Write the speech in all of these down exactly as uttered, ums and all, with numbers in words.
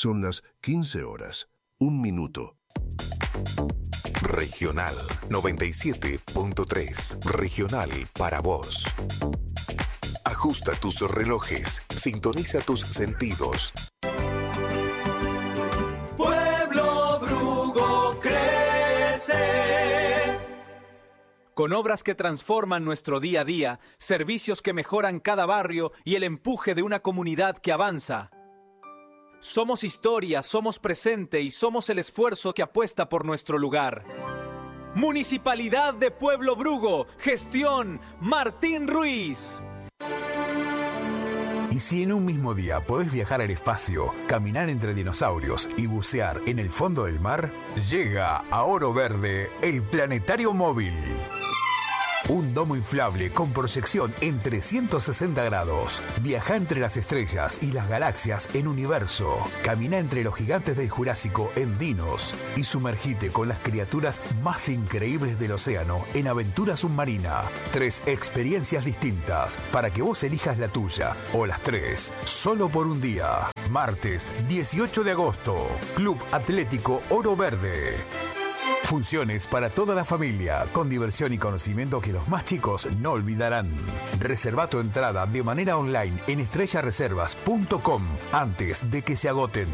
Son las quince horas. Un minuto. Regional noventa y siete punto tres. Regional para vos. Ajusta tus relojes. Sintoniza tus sentidos. Pueblo Brugo crece. Con obras que transforman nuestro día a día, servicios que mejoran cada barrio y el empuje de una comunidad que avanza. Somos historia, somos presente y somos el esfuerzo que apuesta por nuestro lugar. Municipalidad de Pueblo Brugo, gestión Martín Ruiz. Y si en un mismo día podés viajar al espacio, caminar entre dinosaurios y bucear en el fondo del mar, llega a Oro Verde el Planetario Móvil. Un domo inflable con proyección en trescientos sesenta grados. Viaja entre las estrellas y las galaxias en Universo. Camina entre los gigantes del Jurásico en Dinos. Y sumergite con las criaturas más increíbles del océano en Aventura Submarina. Tres experiencias distintas para que vos elijas la tuya o las tres. Solo por un día. Martes dieciocho de agosto. Club Atlético Oro Verde. Funciones para toda la familia, con diversión y conocimiento que los más chicos no olvidarán. Reserva tu entrada de manera online en estrella reservas punto com antes de que se agoten.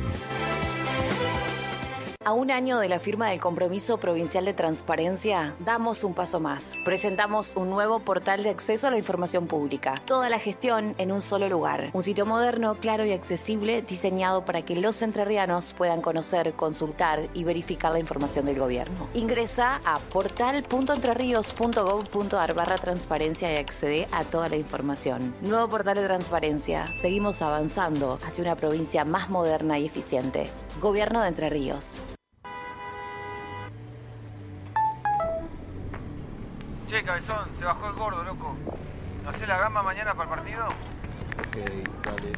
A un año de la firma del Compromiso Provincial de Transparencia, damos un paso más. Presentamos un nuevo portal de acceso a la información pública. Toda la gestión en un solo lugar. Un sitio moderno, claro y accesible, diseñado para que los entrerrianos puedan conocer, consultar y verificar la información del gobierno. Ingresa a portal punto entrerríos punto gov punto ar barra transparencia y accede a toda la información. Nuevo portal de transparencia. Seguimos avanzando hacia una provincia más moderna y eficiente. Gobierno de Entre Ríos. Che, cabezón, se bajó el gordo, loco. ¿No hacés la gamba mañana para el partido? Ok, dale.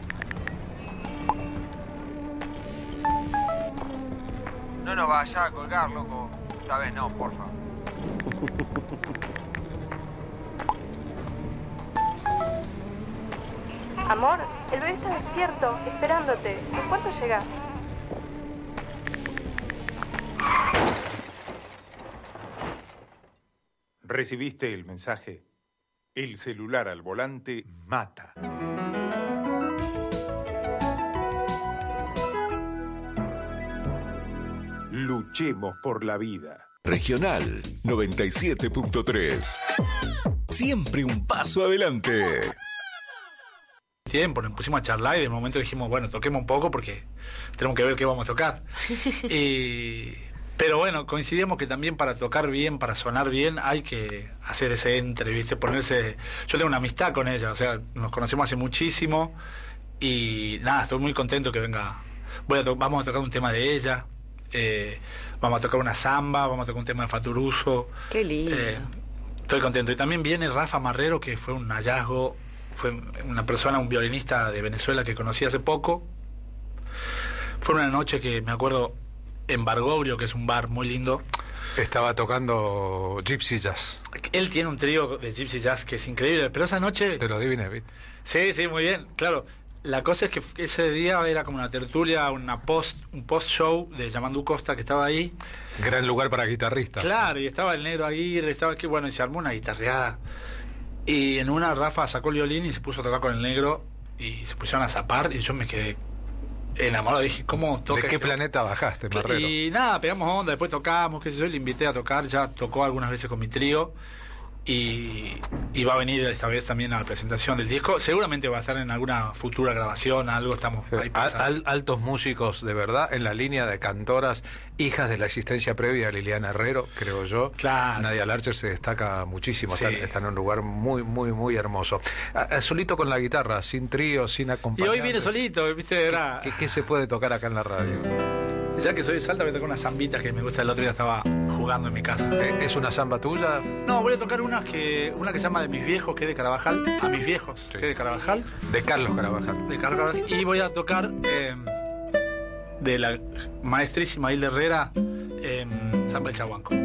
No nos vaya a colgar, loco. Esta vez no, porfa. Amor, el bebé está despierto, esperándote. ¿En cuánto llegás? ¿Recibiste el mensaje? El celular al volante mata. Luchemos por la vida. Regional noventa y siete punto tres. Siempre un paso adelante. Tiempo, nos pusimos a charlar y de momento dijimos, bueno, toquemos un poco porque tenemos que ver qué vamos a tocar. y... Pero bueno, coincidimos que también para tocar bien, para sonar bien, hay que hacer ese entre, ¿viste? Ponerse... Yo tengo una amistad con ella, o sea, nos conocemos hace muchísimo y nada, estoy muy contento que venga. Voy a to- vamos a tocar un tema de ella, eh, vamos a tocar una samba, vamos a tocar un tema de Faturuso. Qué lindo. Eh, estoy contento. Y también viene Rafa Marrero, que fue un hallazgo, fue una persona, un violinista de Venezuela que conocí hace poco. Fue una noche que me acuerdo... en Bargoglio, que es un bar muy lindo. Estaba tocando Gypsy Jazz. Él tiene un trío de Gypsy Jazz que es increíble, pero esa noche... Te lo adiviné, ¿viste? Sí, sí, muy bien, claro. La cosa es que ese día era como una tertulia, una post, un post-show de Yamandú Costa, que estaba ahí. Gran lugar para guitarristas. Claro, y estaba el Negro Aguirre, estaba aquí, bueno, y se armó una guitarreada. Y en una Rafa sacó el violín y se puso a tocar con el Negro, y se pusieron a zapar, y yo me quedé... enamorado, dije, ¿cómo toca? ¿De qué este? planeta bajaste, Marrero? Y nada, pegamos onda, después tocamos, qué sé yo, le invité a tocar, ya tocó algunas veces con mi trío y, y va a venir esta vez también a la presentación del disco. Seguramente va a estar en alguna futura grabación, algo estamos Sí. ahí Al, pensando. al- altos músicos, de verdad, en la línea de cantoras, hijas de la existencia previa de Liliana Herrero, creo yo. Claro. Nadia Larcher se destaca muchísimo, Sí. está, está en un lugar muy, muy, muy hermoso. Ah, ah, solito con la guitarra, sin trío, sin Y acompañante. hoy viene solito, viste, era... ¿Qué, qué se puede tocar acá en la radio? Ya que soy de Salta, voy a tocar unas zambitas que me gusta. El otro día estaba jugando en mi casa. Eh, ¿Es una samba tuya? No, voy a tocar unas que, una que se llama De mis viejos, que es de Carabajal. A mis viejos, Sí. que es de Carabajal. De Carlos Carabajal. De Carlos Carabajal. Y voy a tocar eh, de la maestrísima Hilda Herrera, eh, Samba El Chaguanco.